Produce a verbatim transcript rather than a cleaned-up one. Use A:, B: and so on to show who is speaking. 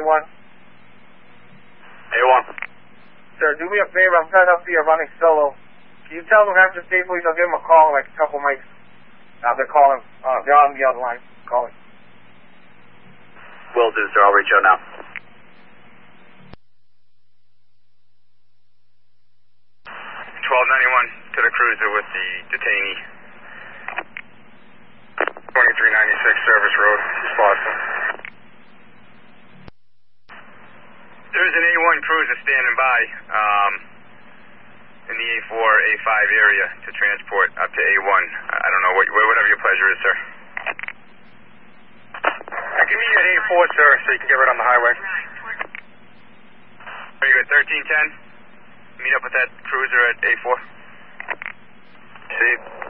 A: one.
B: A one.
A: Sir, do me a favor. I'm fed up here running solo. Can you tell them after state police I'll give them a call in like a couple mics? Uh, they're calling. Uh, they're on the other line. Calling.
B: Will do, sir. I'll reach out now.
C: twelve ninety-one to the cruiser with the detainee. twenty-three ninety-six Service Road, East Boston. There's an A one cruiser standing by um, in the A four, A five area to transport up to A one. I don't know, what, whatever your pleasure is, sir. I can meet you at A four, sir, so you can get right on the highway. Very good. thirteen ten. Meet up with that cruiser at A four. See you.